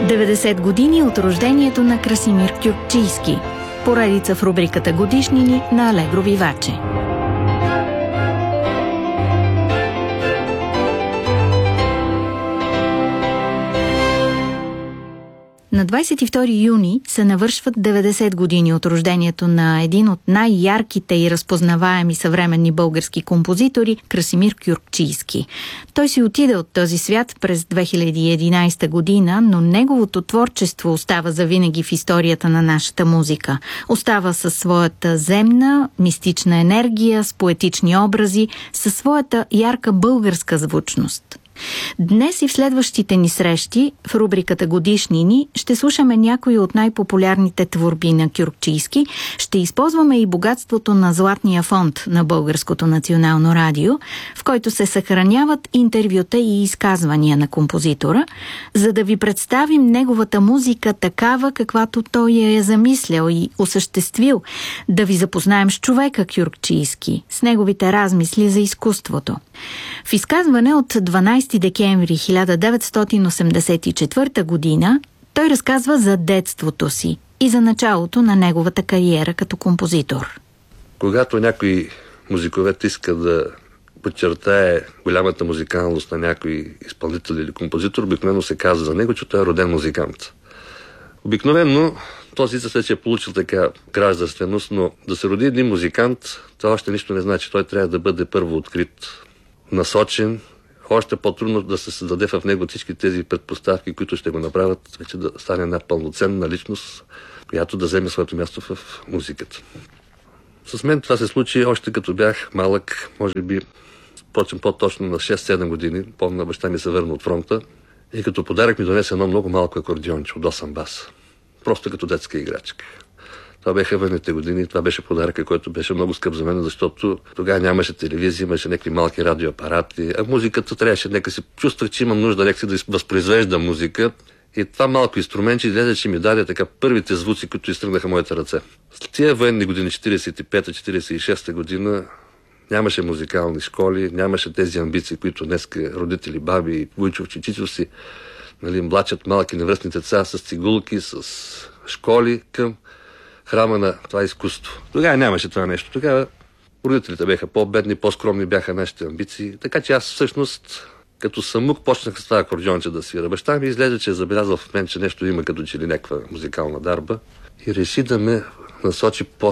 90 години от рождението на Красимир Кюркчийски. Поредица в рубриката Годишнини на Алегро Виваче. На 22 юни се навършват 90 години от рождението на един от най-ярките и разпознаваеми съвременни български композитори – Красимир Кюркчийски. Той си отиде от този свят през 2011 година, но неговото творчество остава завинаги в историята на нашата музика. Остава със своята земна, мистична енергия, с поетични образи, със своята ярка българска звучност. Днес и в следващите ни срещи в рубриката Годишнини ще слушаме някои от най-популярните творби на Кюркчийски. Ще използваме и богатството на Златния фонд на Българското национално радио, в който се съхраняват интервюта и изказвания на композитора, за да ви представим неговата музика такава, каквато той я е замислял и осъществил, да ви запознаем с човека Кюркчийски, с неговите размисли за изкуството. В изказване от 12 декември 1984 година той разказва за детството си и за началото на неговата кариера като композитор. Когато някой музиковед иска да подчертае голямата музикалност на някой изпълнител или композитор, обикновено се казва за него, че той е роден музикант. Обикновено този вече е получил така гражданственост, но да се роди един музикант, това още нищо не значи. Той трябва да бъде първо открит, насочен, още по-трудно да се създаде в него всички тези предпоставки, които ще го направят вече да стане една пълноценна личност, която да вземе своето място в музиката. С мен това се случи още като бях малък, може би, впрочем по-точно на 6-7 години. Помня, баща ми се върна от фронта и като подарък ми донесе едно много малко акордеонче от 8 баса. Просто като детска играчка. Това бяха вънните години, това беше подаръка, който беше много скъп за мен, защото тогава нямаше телевизия, имаше някакви малки радиоапарати, а музиката трябваше, нека си чувствах, че имам нужда да възпроизвежда музика. И това малко инструментче излезе, че ми даде така първите звуци, които изтръгнаха моите ръце. След тия военни години, 45-46 година, нямаше музикални школи, нямаше тези амбиции, които днеска родители, баби, вуйчов, чичичо си, млачат малки невръстни деца с цигулки, с школи към храма на това изкуство. Тогава нямаше това нещо. Тогава родителите бяха по-бедни, по-скромни бяха нашите амбиции. Така че аз всъщност като самук почнах с това акордеонче да свира. Баща ми изглежда, че е забелязал в мен, че нещо има като че ли някаква музикална дарба и реши да ме насочи